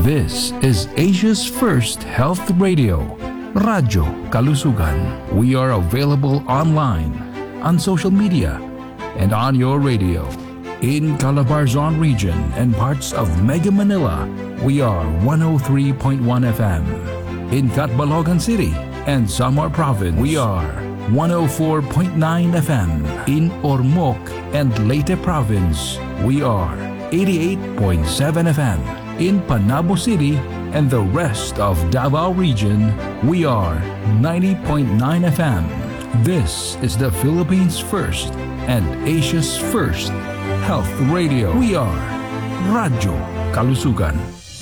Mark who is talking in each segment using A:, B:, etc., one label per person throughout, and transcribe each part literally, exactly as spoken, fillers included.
A: This is Asia's first health radio, Radyo Kalusugan. We are available online, on social media, and on your radio. In Calabarzon region and parts of Mega Manila, we are one oh three point one F M. In Catbalogan City and Samar Province, we are one oh four point nine F M. In Ormoc and Leyte Province, we are eighty-eight point seven F M. In Panabo City and the rest of Davao region, we are ninety point nine F M. This is the Philippines' first and Asia's first health radio. We are Radyo Kalusugan.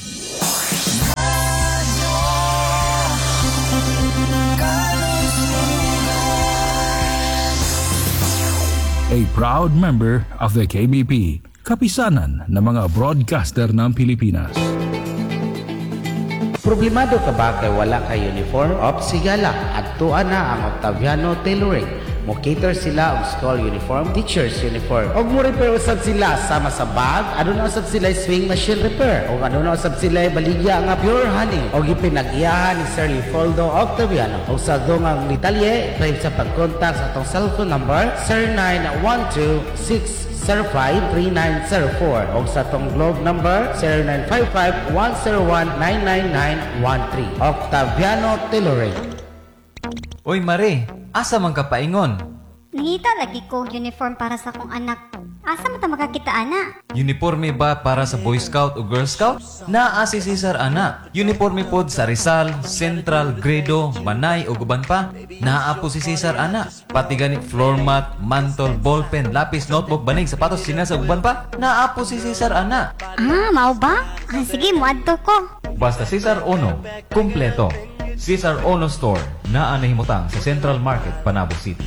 A: A proud member of the K B P, kapisanan ng mga broadcaster ng Pilipinas.
B: Problemado ka ba kay wala kay uniform? Op, sigala, adtuan na ang Octaviano Tailoring. Mo-cater sila og school uniform, teacher's uniform. Og mo repair usab sila sama sa bag, ano na usab sila swing machine repair. Og ano na usab sila baligya nga pure honey. Og ipinag-iyahan ni Sir Leopoldo Octaviano. Og sa dungang detalye, pwede sa pag-contact sa atong cellphone number zero nine one two six zero five three nine zero four o sa tong globe number zero nine five five one zero one nine nine nine one three. Octaviano Tailoring.
C: Oy Mare, asa man ka paingon?
D: Nangita lagi ko uniform para sa akong anak. Asa man ta makakita ana?
C: Uniforme ba para sa Boy Scout o Girl Scout? Naa si Cesar ana. Uniforme pod sa Rizal, Central, Gredo, Manay o guban pa. Naa po si Cesar ana. Pati ganit floor mat, mantle, ballpen, lapis, notebook, banig, sapatos, sinas o guban pa. Naa po si Cesar ana.
D: Ah, mao ba? Ah, sige, muadto ko.
C: Basta Cesar Ono, kumpleto. Cesar Ono Store, naa nahimutang sa Central Market, Panabo City.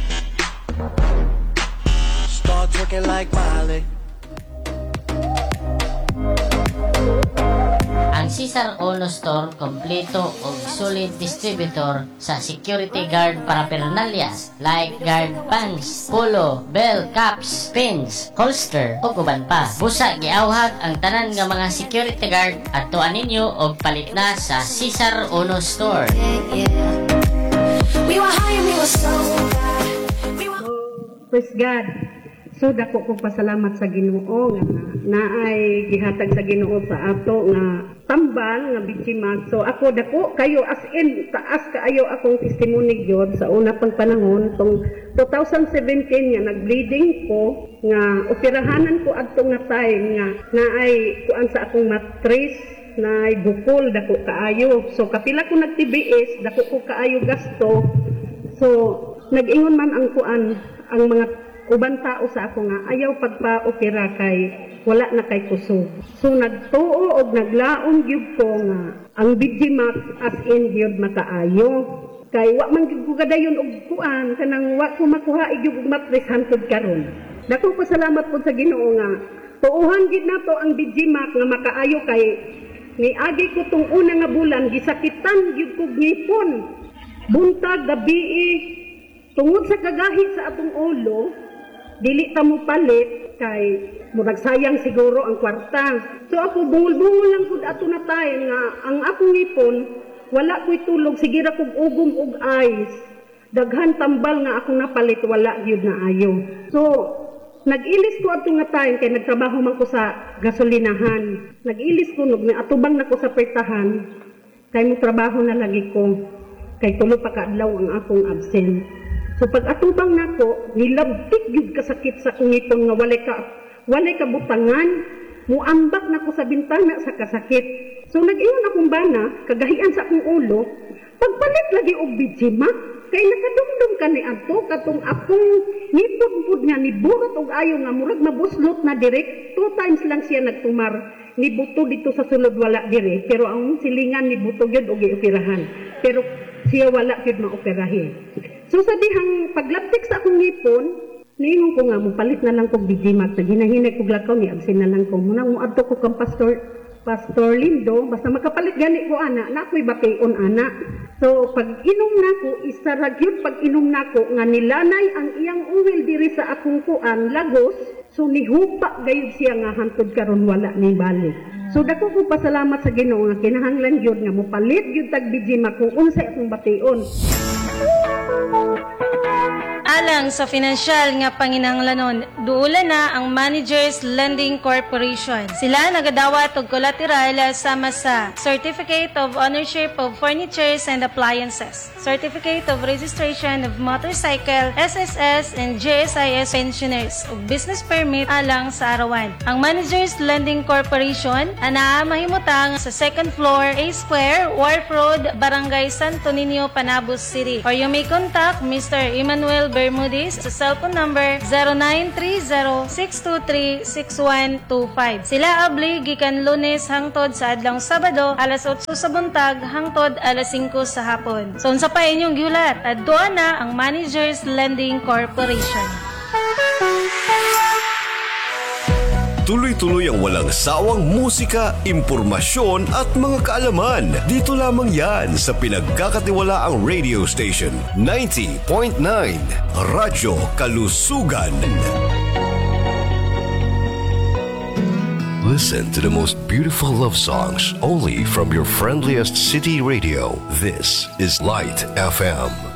E: Start talking like Miley.
F: Ang Cesar Ono Store kompleto og solid distributor sa security guard paraphernalias like guard pants, polo, bell, caps, pins, holster ug uban pa. Busa giawhat ang tanan nga mga security guard adtuan ninyo og palit na sa Cesar Ono Store.
G: We were high and we were so bad.
H: Praise God. So dako ko pasalamat sa Ginoo nga naay gihatag sa Ginoo sa ato nga tambal nga bitchimag. So ako dako kayo as in taas kaayo akong testimony gyud sa una pang panahon tong twenty seventeen nga nagbleeding ko nga operahanan ko adto nga time nga naay kuan sa akong matris naay bukol dako kaayo. So kapila ko nag-T B S dako ko kaayo gasto. So nag-ingon man ang kuan ang mga uban tao sa ako nga ayaw pagpa-opera kay wala na kay kuso. So nagtuo og naglaom gyud ko nga ang Bigimax as in gyud makaayo. Kay wa man gyud ko gadayon og kuan kanang wa ko makuha gyud og matris hantud karon. Dako pasalamat pud sa Ginoo nga tuuhan gid nato ang Bigimax nga makaayo kay niagi ko tong una nga bulan gisakitan gyud ko ngipon. Buntag gabi tungod sa kagahit sa atong ulo dili ta mo palit kay murag sayang siguro ang kwarta. So ako bungol-bungol lang pud ato na tayo nga ang akong ipon wala ko'y tulog sige ra kog ugom og ice. Daghan tambal nga akong napalit wala gyud na ayo. So nag-ilis ko ato nga tayo kay nagtrabaho man ko sa gasolinahan. Nag-ilis ko nog atubang nako sa pertahan kay mo trabaho na lagi ko kay tulo pa ka adlaw ang akong absent. So pag atubang nako, nilabtik gyud kasakit sa akong ngipon nga walay ka walay ka butangan, muambak nako sa bintana sa kasakit. So nag-ingon akong bana, kagahian sa akong ulo, pagpalit lagi og Bigimax, kay nakadumdum ka ni adto katong akong ngipon pud nga niburot og ayo nga murag mabuslot na direct. Two times lang siya nagtumar. Nibuto dito sa sulod wala dire, pero ang silingan nibuto gyud og gioperahan. Pero siya wala gyud maoperahin. So sa dihang paglaptik sa akong ngipon, niingon ko nga mo palit na lang kog Bigimax. Sa ginahinay kog lakaw ni absin na lang ko. Muna mo adto ko kang pastor Pastor Lindo, basta makapalit gani ko ana, na ako'y bakion ana. So pag inom nako, isa ra gyud pag inom nako nga nilanay ang iyang uwil diri sa akong kuan lagos. So nihupa gayud siya nga hantud karon wala ni balik. So dako ko pasalamat sa Ginoo nga kinahanglan gyud nga mopalit gyud tag bijima kung unsay akong bation.
I: Alang sa financial nga panginahanglanon, duula na ang Managers Lending Corporation. Sila nagadawat og collateral sama sa Certificate of Ownership of Furnitures and Appliances, Certificate of Registration of Motorcycle, S S S and J S I S pensioners ug business permit alang sa arawan. Ang Managers Lending Corporation ana mahimutang sa second floor, A Square, Wharf Road, Barangay Santo Niño, Panabos City. Or you may contact Mister Emmanuel Bermudez sa cellphone number zero nine three zero, six two three, six one two five. Sila abli gikan Lunes hangtod sa adlong Sabado alas otso sa buntag hangtod alas singko sa hapon. So unsa pa inyong giulat? Adto na ang Managers Lending Corporation.
J: Tuloy-tuloy ang walang sawang musika, impormasyon at mga kaalaman. Dito lamang yan sa pinagkakatiwalaang radio station ninety point nine Radyo Kalusugan. Listen to the most beautiful love songs only from your friendliest city radio. This is Light F M.